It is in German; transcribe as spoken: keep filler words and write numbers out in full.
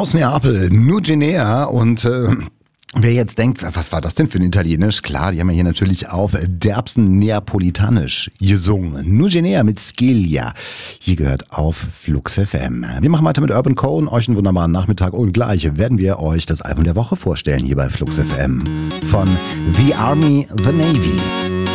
Aus Neapel, Nugenea und äh, wer jetzt denkt, was war das denn für ein Italienisch? Klar, die haben ja hier natürlich auf derbsten Neapolitanisch gesungen. Nugenea mit Scilia. Hier gehört auf Flux F M. Wir machen weiter mit Urban Cone. Euch einen wunderbaren Nachmittag und gleich werden wir euch das Album der Woche vorstellen hier bei Flux F M. Von The Army, The Navy.